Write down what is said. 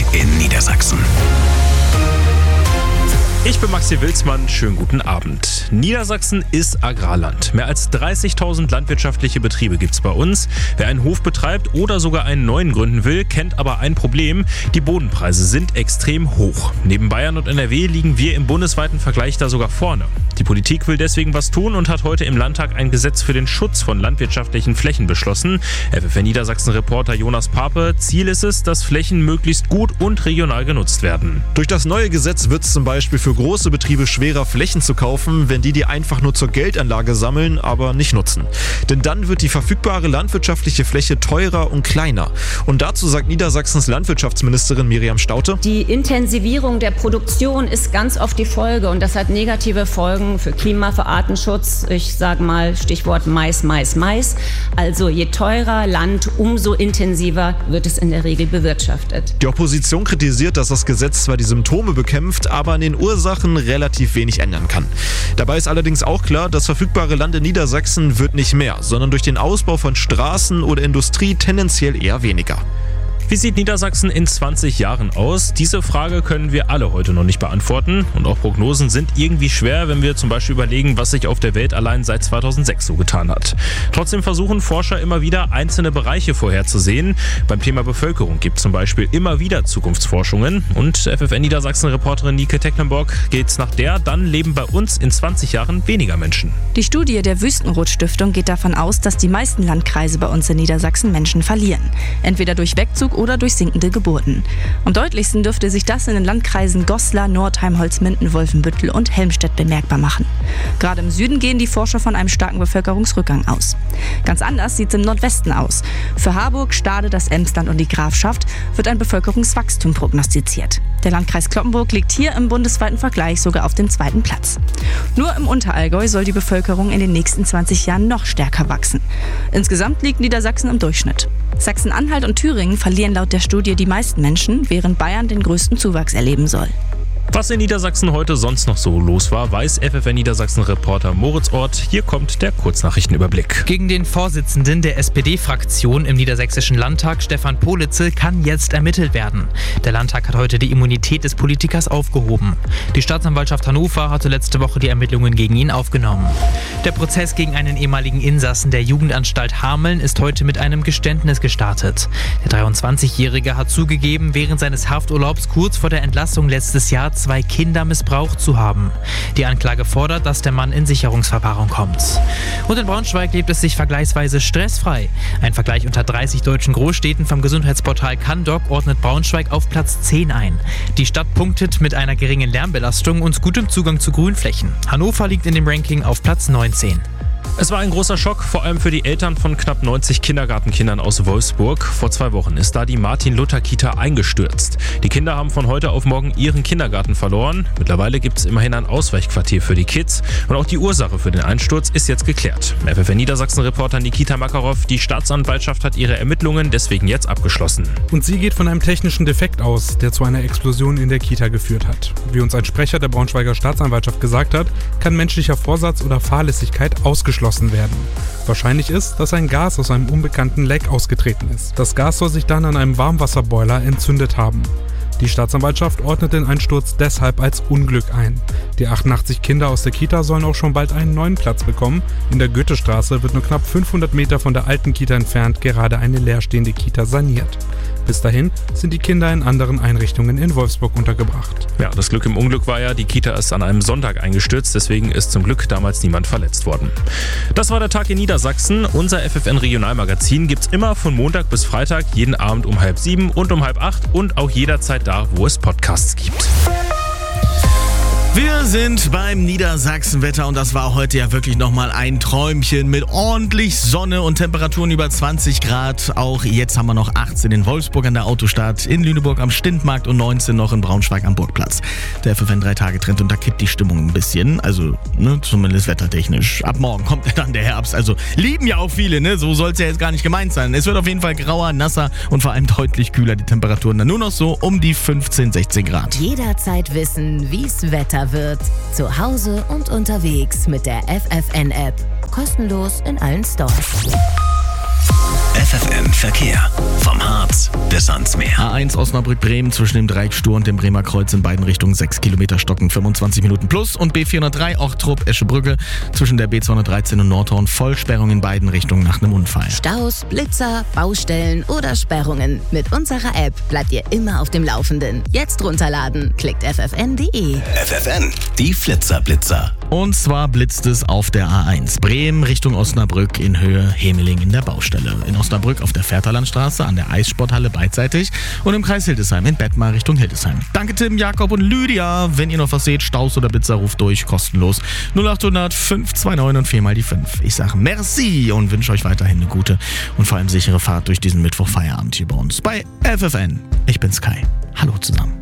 in Niedersachsen. Ich bin Maxi Wilsmann, schönen guten Abend. Niedersachsen ist Agrarland. Mehr als 30.000 landwirtschaftliche Betriebe gibt's bei uns. Wer einen Hof betreibt oder sogar einen neuen gründen will, kennt aber ein Problem. Die Bodenpreise sind extrem hoch. Neben Bayern und NRW liegen wir im bundesweiten Vergleich da sogar vorne. Die Politik will deswegen was tun und hat heute im Landtag ein Gesetz für den Schutz von landwirtschaftlichen Flächen beschlossen. FFN Niedersachsen-Reporter Jonas Pape. Ziel ist es, dass Flächen möglichst gut und regional genutzt werden. Durch das neue Gesetz wird es zum Beispiel für große Betriebe schwerer, Flächen zu kaufen, wenn die einfach nur zur Geldanlage sammeln, aber nicht nutzen. Denn dann wird die verfügbare landwirtschaftliche Fläche teurer und kleiner. Und dazu sagt Niedersachsens Landwirtschaftsministerin Miriam Staudte: Die Intensivierung der Produktion ist ganz oft die Folge und das hat negative Folgen für Klima, für Artenschutz. Ich sage mal Stichwort Mais, Mais, Mais. Also je teurer Land, umso intensiver wird es in der Regel bewirtschaftet. Die Opposition kritisiert, dass das Gesetz zwar die Symptome bekämpft, aber an den Ursachen relativ wenig ändern kann. Dabei ist allerdings auch klar, das verfügbare Land in Niedersachsen wird nicht mehr, sondern durch den Ausbau von Straßen oder Industrie tendenziell eher weniger. Wie sieht Niedersachsen in 20 Jahren aus? Diese Frage können wir alle heute noch nicht beantworten. Und auch Prognosen sind irgendwie schwer, wenn wir zum Beispiel überlegen, was sich auf der Welt allein seit 2006 so getan hat. Trotzdem versuchen Forscher immer wieder, einzelne Bereiche vorherzusehen. Beim Thema Bevölkerung gibt es zum Beispiel immer wieder Zukunftsforschungen. Und FFN Niedersachsen-Reporterin Nike Tecklenburg geht's nach der, dann leben bei uns in 20 Jahren weniger Menschen. Die Studie der Wüstenrot-Stiftung geht davon aus, dass die meisten Landkreise bei uns in Niedersachsen Menschen verlieren. Entweder durch Wegzug oder durch sinkende Geburten. Am deutlichsten dürfte sich das in den Landkreisen Goslar, Nordheim, Holzminden, Wolfenbüttel und Helmstedt bemerkbar machen. Gerade im Süden gehen die Forscher von einem starken Bevölkerungsrückgang aus. Ganz anders sieht es im Nordwesten aus. Für Harburg, Stade, das Emsland und die Grafschaft wird ein Bevölkerungswachstum prognostiziert. Der Landkreis Cloppenburg liegt hier im bundesweiten Vergleich sogar auf dem 2. Platz. Nur im Unterallgäu soll die Bevölkerung in den nächsten 20 Jahren noch stärker wachsen. Insgesamt liegt Niedersachsen im Durchschnitt. Sachsen-Anhalt und Thüringen verlieren laut der Studie die meisten Menschen, während Bayern den größten Zuwachs erleben soll. Was in Niedersachsen heute sonst noch so los war, weiß FFN Niedersachsen-Reporter Moritz Ort. Hier kommt der Kurznachrichtenüberblick. Gegen den Vorsitzenden der SPD-Fraktion im Niedersächsischen Landtag, Stefan Politze, kann jetzt ermittelt werden. Der Landtag hat heute die Immunität des Politikers aufgehoben. Die Staatsanwaltschaft Hannover hatte letzte Woche die Ermittlungen gegen ihn aufgenommen. Der Prozess gegen einen ehemaligen Insassen der Jugendanstalt Hameln ist heute mit einem Geständnis gestartet. Der 23-Jährige hat zugegeben, während seines Hafturlaubs kurz vor der Entlassung letztes Jahr 2 Kinder missbraucht zu haben. Die Anklage fordert, dass der Mann in Sicherungsverwahrung kommt. Und in Braunschweig lebt es sich vergleichsweise stressfrei. Ein Vergleich unter 30 deutschen Großstädten vom Gesundheitsportal Candoc ordnet Braunschweig auf Platz 10 ein. Die Stadt punktet mit einer geringen Lärmbelastung und gutem Zugang zu Grünflächen. Hannover liegt in dem Ranking auf Platz 19. Es war ein großer Schock, vor allem für die Eltern von knapp 90 Kindergartenkindern aus Wolfsburg. Vor 2 Wochen ist da die Martin-Luther-Kita eingestürzt. Die Kinder haben von heute auf morgen ihren Kindergarten verloren. Mittlerweile gibt es immerhin ein Ausweichquartier für die Kids. Und auch die Ursache für den Einsturz ist jetzt geklärt. FFN Niedersachsen-Reporter Nikita Makarov, die Staatsanwaltschaft hat ihre Ermittlungen deswegen jetzt abgeschlossen. Und sie geht von einem technischen Defekt aus, der zu einer Explosion in der Kita geführt hat. Wie uns ein Sprecher der Braunschweiger Staatsanwaltschaft gesagt hat, kann menschlicher Vorsatz oder Fahrlässigkeit ausgeschlossen werden. Wahrscheinlich ist, dass ein Gas aus einem unbekannten Leck ausgetreten ist. Das Gas soll sich dann an einem Warmwasserboiler entzündet haben. Die Staatsanwaltschaft ordnet den Einsturz deshalb als Unglück ein. Die 88 Kinder aus der Kita sollen auch schon bald einen neuen Platz bekommen. In der Goethestraße wird nur knapp 500 Meter von der alten Kita entfernt gerade eine leerstehende Kita saniert. Bis dahin sind die Kinder in anderen Einrichtungen in Wolfsburg untergebracht. Ja, das Glück im Unglück war ja, die Kita ist an einem Sonntag eingestürzt, deswegen ist zum Glück damals niemand verletzt worden. Das war der Tag in Niedersachsen. Unser FFN Regionalmagazin gibt's immer von Montag bis Freitag, jeden Abend um 6:30 und um 7:30 und auch jederzeit da, wo es Podcasts gibt. Wir sind beim Niedersachsenwetter und das war heute ja wirklich nochmal ein Träumchen mit ordentlich Sonne und Temperaturen über 20 Grad. Auch jetzt haben wir noch 18 in Wolfsburg an der Autostadt, in Lüneburg am Stintmarkt und 19 noch in Braunschweig am Burgplatz. Der FFN 3-Tage-Trend und da kippt die Stimmung ein bisschen, also zumindest wettertechnisch. Ab morgen kommt ja dann der Herbst, also lieben ja auch viele, so soll es ja jetzt gar nicht gemeint sein. Es wird auf jeden Fall grauer, nasser und vor allem deutlich kühler, die Temperaturen dann nur noch so um die 15, 16 Grad. Jederzeit wissen, wie's Wetter wird. Zu Hause und unterwegs mit der FFN-App. Kostenlos in allen Stores. FFN Verkehr vom Hub Charts bis ans Meer. A1 Osnabrück-Bremen zwischen dem Dreieck Stur und dem Bremer Kreuz in beiden Richtungen 6 Kilometer stocken, 25 Minuten plus. Und B403 Ochtrup-Eschebrücke zwischen der B213 und Nordhorn Vollsperrung in beiden Richtungen nach einem Unfall. Staus, Blitzer, Baustellen oder Sperrungen. Mit unserer App bleibt ihr immer auf dem Laufenden. Jetzt runterladen. Klickt ffn.de. FFN, die Flitzer-Blitzer. Und zwar blitzt es auf der A1 Bremen Richtung Osnabrück in Höhe Hemeling in der Baustelle. In Osnabrück auf der Vaterlandstraße an der Eissporthalle beidseitig und im Kreis Hildesheim in Bettmar Richtung Hildesheim. Danke Tim, Jakob und Lydia. Wenn ihr noch was seht, Staus oder Blitzer, ruft durch, kostenlos 0800 529 und 4 mal die 5. Ich sage merci und wünsche euch weiterhin eine gute und vor allem sichere Fahrt durch diesen Mittwoch-Feierabend hier bei uns bei FFN. Ich bin Sky. Hallo zusammen.